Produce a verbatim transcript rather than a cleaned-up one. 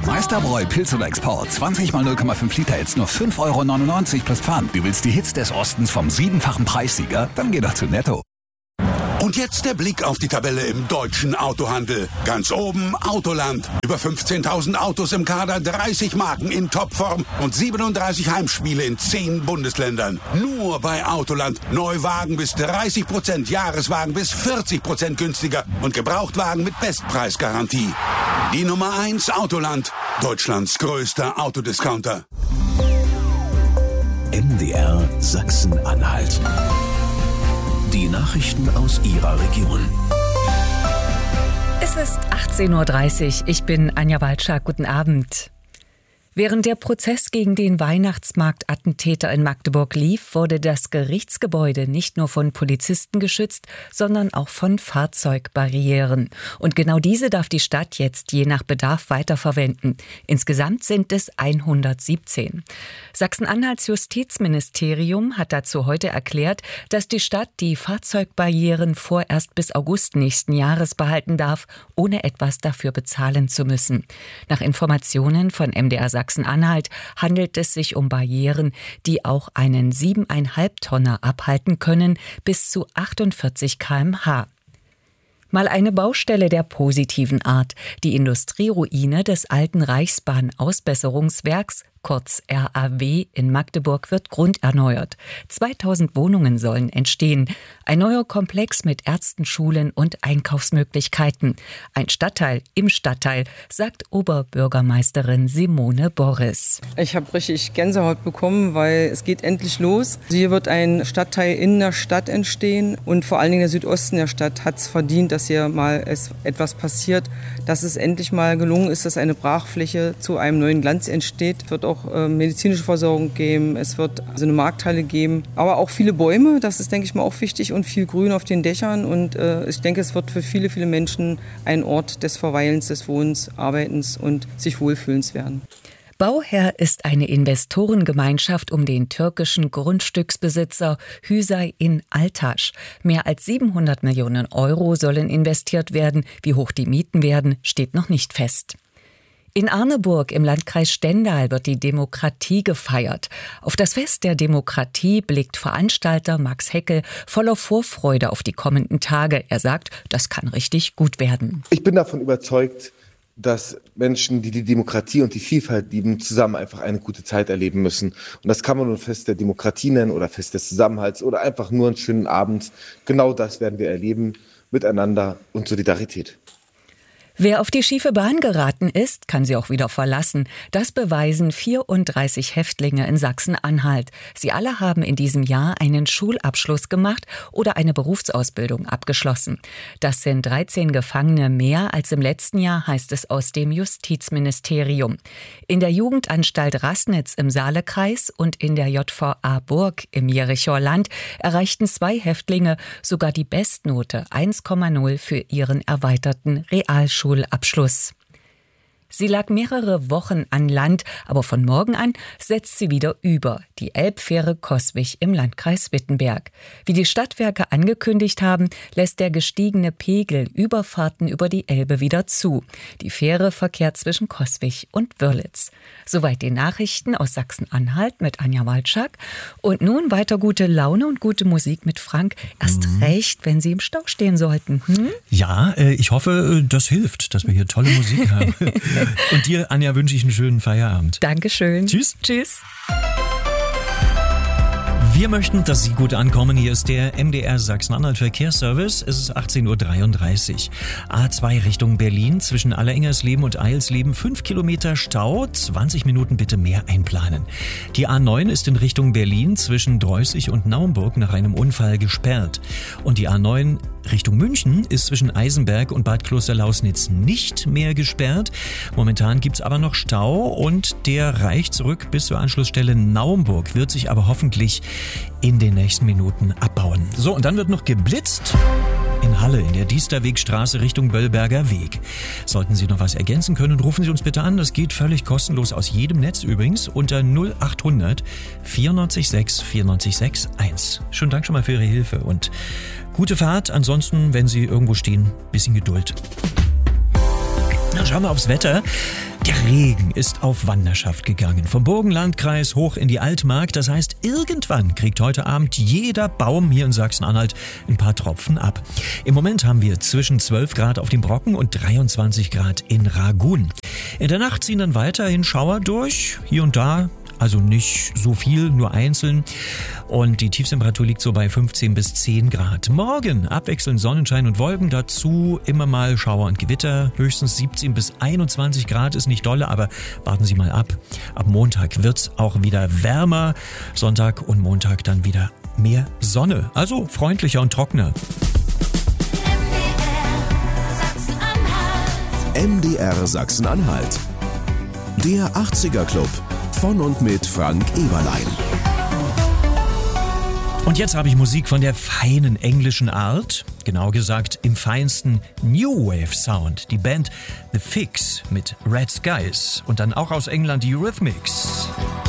Meisterbräu Pilz oder Export. zwanzig mal null Komma fünf Liter jetzt nur fünf Euro neunundneunzig plus Pfand. Du willst die Hits des Ostens vom siebenfachen Preissieger? Dann geh doch zu Netto. Und jetzt der Blick auf die Tabelle im deutschen Autohandel. Ganz oben Autoland. Über fünfzehntausend Autos im Kader, dreißig Marken in Topform und siebenunddreißig Heimspiele in zehn Bundesländern. Nur bei Autoland. Neuwagen bis dreißig Prozent, Jahreswagen bis vierzig Prozent günstiger und Gebrauchtwagen mit Bestpreisgarantie. Die Nummer eins Autoland. Deutschlands größter Autodiscounter. M D R Sachsen-Anhalt. Die Nachrichten aus Ihrer Region. Es ist achtzehn Uhr dreißig. Ich bin Anja Walczak. Guten Abend. Während der Prozess gegen den Weihnachtsmarktattentäter in Magdeburg lief, wurde das Gerichtsgebäude nicht nur von Polizisten geschützt, sondern auch von Fahrzeugbarrieren. Und genau diese darf die Stadt jetzt je nach Bedarf weiterverwenden. Insgesamt sind es hundertsiebzehn. Sachsen-Anhalts Justizministerium hat dazu heute erklärt, dass die Stadt die Fahrzeugbarrieren vorerst bis August nächsten Jahres behalten darf, ohne etwas dafür bezahlen zu müssen. Nach Informationen von M D R Sachsen-Anhalt handelt es sich um Barrieren, die auch einen siebeneinhalb Tonner abhalten können, bis zu achtundvierzig Kilometer pro Stunde. Mal eine Baustelle der positiven Art. Die Industrieruine des alten Reichsbahn-Ausbesserungswerks, kurz R A W, in Magdeburg wird grunderneuert. zweitausend Wohnungen sollen entstehen. Ein neuer Komplex mit Ärzten, Schulen und Einkaufsmöglichkeiten. Ein Stadtteil im Stadtteil, sagt Oberbürgermeisterin Simone Borris. Ich habe richtig Gänsehaut bekommen, weil es geht endlich los. Hier wird ein Stadtteil in der Stadt entstehen und vor allen Dingen der Südosten der Stadt hat es verdient, dass hier mal es etwas passiert, dass es endlich mal gelungen ist, dass eine Brachfläche zu einem neuen Glanz entsteht. Es wird auch medizinische Versorgung geben, es wird also eine Markthalle geben, aber auch viele Bäume, das ist, denke ich mal, auch wichtig und viel Grün auf den Dächern und äh, ich denke, es wird für viele, viele Menschen ein Ort des Verweilens, des Wohnens, Arbeitens und sich Wohlfühlens werden. Bauherr ist eine Investorengemeinschaft um den türkischen Grundstücksbesitzer Hüsay in Altaş. Mehr als siebenhundert Millionen Euro sollen investiert werden. Wie hoch die Mieten werden, steht noch nicht fest. In Arneburg im Landkreis Stendal wird die Demokratie gefeiert. Auf das Fest der Demokratie blickt Veranstalter Max Heckel voller Vorfreude auf die kommenden Tage. Er sagt, das kann richtig gut werden. Ich bin davon überzeugt, dass Menschen, die die Demokratie und die Vielfalt lieben, zusammen einfach eine gute Zeit erleben müssen. Und das kann man nur Fest der Demokratie nennen oder Fest des Zusammenhalts oder einfach nur einen schönen Abend. Genau das werden wir erleben, miteinander und Solidarität. Wer auf die schiefe Bahn geraten ist, kann sie auch wieder verlassen. Das beweisen vierunddreißig Häftlinge in Sachsen-Anhalt. Sie alle haben in diesem Jahr einen Schulabschluss gemacht oder eine Berufsausbildung abgeschlossen. Das sind dreizehn Gefangene mehr als im letzten Jahr, heißt es aus dem Justizministerium. In der Jugendanstalt Raßnitz im Saalekreis und in der J V A Burg im Jerichower Land erreichten zwei Häftlinge sogar die Bestnote eins Komma null für ihren erweiterten Realschulabschluss. Schulabschluss. Sie lag mehrere Wochen an Land, aber von morgen an setzt sie wieder über, die Elbfähre Coswig im Landkreis Wittenberg. Wie die Stadtwerke angekündigt haben, lässt der gestiegene Pegel Überfahrten über die Elbe wieder zu. Die Fähre verkehrt zwischen Coswig und Wörlitz. Soweit die Nachrichten aus Sachsen-Anhalt mit Anja Walczak. Und nun weiter gute Laune und gute Musik mit Frank. Erst mhm. recht, wenn Sie im Stau stehen sollten. Hm? Ja, äh, ich hoffe, das hilft, dass wir hier tolle Musik haben. Und dir, Anja, wünsche ich einen schönen Feierabend. Dankeschön. Tschüss. Tschüss. Wir möchten, dass Sie gut ankommen. Hier ist der M D R Sachsen-Anhalt Verkehrsservice. Es ist achtzehn Uhr dreiunddreißig. A zwei Richtung Berlin zwischen Allerengersleben und Eilsleben. fünf Kilometer Stau. zwanzig Minuten bitte mehr einplanen. Die A neun ist in Richtung Berlin zwischen Dreußig und Naumburg nach einem Unfall gesperrt. Und die A neun Richtung München ist zwischen Eisenberg und Bad Klosterlausnitz nicht mehr gesperrt. Momentan gibt's aber noch Stau und der reicht zurück bis zur Anschlussstelle Naumburg, wird sich aber hoffentlich in den nächsten Minuten abbauen. So, und dann wird noch geblitzt in Halle in der Diesterwegstraße Richtung Böllberger Weg. Sollten Sie noch was ergänzen können, rufen Sie uns bitte an. Das geht völlig kostenlos aus jedem Netz übrigens unter null achthundert vierundneunzig vierundneunzig eins. Schönen Dank schon mal für Ihre Hilfe und gute Fahrt. Ansonsten, wenn Sie irgendwo stehen, bisschen Geduld. Dann schauen wir aufs Wetter. Der Regen ist auf Wanderschaft gegangen. Vom Burgenlandkreis hoch in die Altmark. Das heißt, irgendwann kriegt heute Abend jeder Baum hier in Sachsen-Anhalt ein paar Tropfen ab. Im Moment haben wir zwischen zwölf Grad auf dem Brocken und dreiundzwanzig Grad in Ragun. In der Nacht ziehen dann weiterhin Schauer durch, hier und da. Also nicht so viel, nur einzeln. Und die Tiefstemperatur liegt so bei fünfzehn bis zehn Grad. Morgen abwechselnd Sonnenschein und Wolken, dazu immer mal Schauer und Gewitter. Höchstens siebzehn bis einundzwanzig Grad, ist nicht dolle, aber warten Sie mal ab. Ab Montag wird's auch wieder wärmer. Sonntag und Montag dann wieder mehr Sonne. Also freundlicher und trockener. M D R Sachsen-Anhalt. Der achtziger Club. Von und mit Frank Eberlein. Und jetzt habe ich Musik von der feinen englischen Art, genau gesagt im feinsten New Wave Sound. Die Band The Fix mit Red Skies und dann auch aus England die Eurythmics.